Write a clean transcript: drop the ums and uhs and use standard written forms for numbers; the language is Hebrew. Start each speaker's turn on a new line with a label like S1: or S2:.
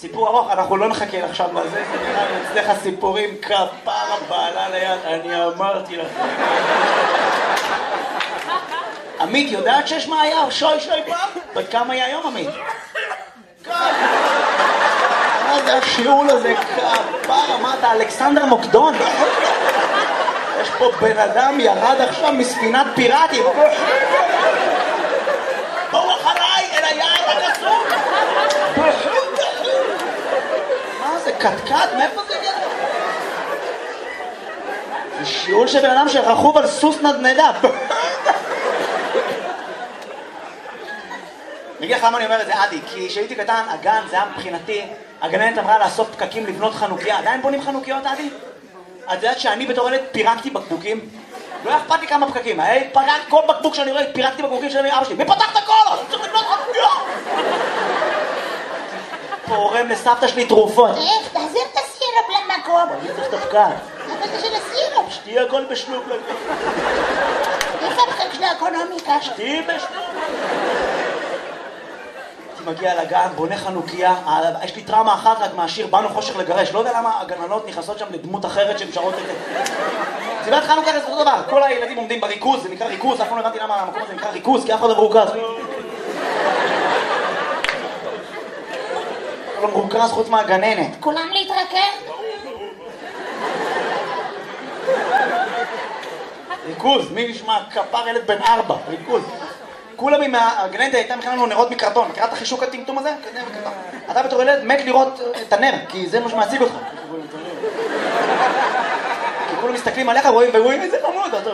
S1: סיפור ארוך, אנחנו לא נחכה עכשיו לזה, זה נראה לי אצלך סיפורים כפרה בעלה ליד, אני אמרתי לך. עמית, יודעת שיש מה היה? שוי פעם? בת כמה היה היום, עמית? מה זה השיעול הזה? כפרה, מה אתה, אלכסנדר מוקדון? יש פה בן אדם ירד עכשיו מספינת פיראטים. בואו אחריי אל היעד הקסום. מה זה, קטקט? מאיפה זה יהיה? זה שיעול של בן אדם שרכוב על סוס נדנדה. אני אגיד לך למה אני אומר את זה, עדי, כי כשהייתי קטן, הגן, זה היה מבחינתי, הגננת אמרה לאסוף פקקים לבנות חנוכיה. עדיין בונים חנוכיות, עדי? את יודעת שאני בתור ילד פירקתי בקבוקים? לא היה אכפת לי כמה פקקים, כל בקבוק שאני רואה, פירקתי בקבוקים של אבא שלי, ופתח את הכל, אני צריך לבנות חנוכיה! פורם לסבתא שלי תרופות.
S2: תחזיר את הסירופ למקום.
S1: אני צריך את הפקק.
S2: אבל של הסירופ.
S1: שתהיה הכל בשלוק.
S2: איפה הפקק של האקונומיקה?
S1: שתהיה בשלוק. הייתי מגיע לגן, בונה חנוכיה, יש לי טראומה אחת רק מהשיר באנו חושך לגרש, לא יודע למה הגננות נכנסות שם לדמות אחרת שהן שרות את זה. סיבת חנוכה זה אותו דבר, כל הילדים עומדים בריכוז, זה נקרא ריכוז, אף לא הבנתי למה המקום הזה נקרא ריכוז, כי אף אחד לא מרוכז. לא מרוכז חוץ מהגננת.
S2: כולם להתרכב?
S1: ריכוז, מי נשמע? כפר ילד בן 4, ריכוז. כולם עם הגננת הייתה מכינה לנו נרות מקרטון, מכירה את החישוק הטמטום הזה? אתה בתור ילד מת לראות את הנר, כי זה מה שמעציג אותך. כי כולם מסתכלים עליך ורואים איזה חמוד,